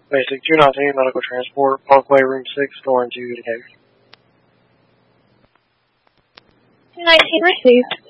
Basic 219, medical transport, Parkway, room 6, door 2, Decatur. 219 received.